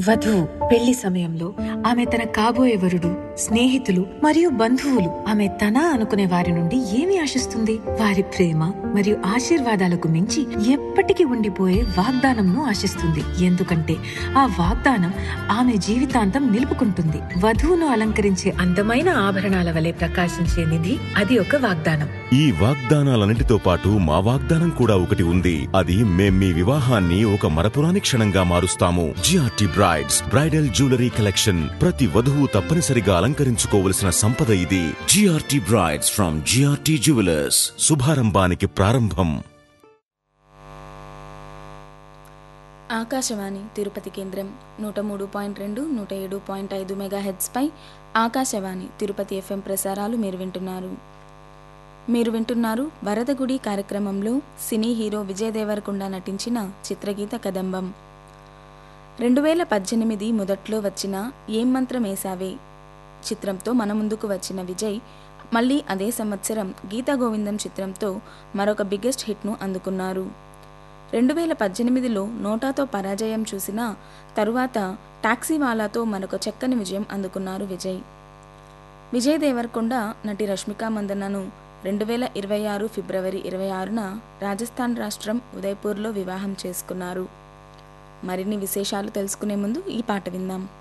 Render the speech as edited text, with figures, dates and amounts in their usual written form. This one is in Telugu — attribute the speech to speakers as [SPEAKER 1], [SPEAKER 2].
[SPEAKER 1] వధువు పెళ్లి సమయంలో ఆమె తన కాబోయే వరుడు, స్నేహితులు మరియు బంధువులు ఆమె తన అనుకునే వారి నుండి ఏమి ఆశిస్తుంది? వారి ప్రేమ మరియు ఆశీర్వాదాలకు మించి ఎప్పటికీ ఉండిపోయే వాగ్దానంను ఆశిస్తుంది. ఎందుకంటే ఆ వాగ్దానం ఆమె జీవితాంతం నిలుపుకుంటుంది. వధువును అలంకరించే అందమైన ఆభరణాల వలె ప్రకాశించే నిధి అది ఒక వాగ్దానం.
[SPEAKER 2] ఈ వాగ్దానాలన్నిటితో పాటు మా వాగ్దానం కూడా ఒకటి ఉంది. అది మేం మీ వివాహాన్ని ఒక మరపురాని క్షణంగా మారుస్తాము. GRT brides bridal jewellery collection. ప్రతి వధువు తప్పనిసరిగా అలంకరించుకోవలసిన సంపద ఇది. GRT brides from GRT jewellers. శుభారంభానికి ప్రారంభం.
[SPEAKER 3] ఆకాశవాణి తిరుపతి కేంద్రం 103.2, 107.5 మెగాహెర్ట్జ్ పై ఆకాశవాణి తిరుపతి ఎఫ్ఎం ప్రసారాలు మీరు వింటున్నారు వరదగుడి కార్యక్రమంలో సినీ హీరో విజయ్ దేవరకొండ నటించిన చిత్రగీత కదంబం. 2018 మొదట్లో వచ్చిన ఏం మంత్రమేసావే చిత్రంతో మన ముందుకు వచ్చిన విజయ్ మళ్ళీ అదే సంవత్సరం గీతా గోవిందం చిత్రంతో మరొక బిగ్గెస్ట్ హిట్ను అందుకున్నారు. 2018లో నోటాతో పరాజయం చూసిన తరువాత టాక్సీవాలాతో మరొక చక్కని విజయం అందుకున్నారు విజయ్ దేవరకొండ నటి రష్మిక మందన్నను 2026 ఫిబ్రవరి 26న రాజస్థాన్ రాష్ట్రం ఉదయ్పూర్లో వివాహం చేసుకున్నారు. మరిన్ని విశేషాలు తెలుసుకునే ముందు ఈ పాట విందాం.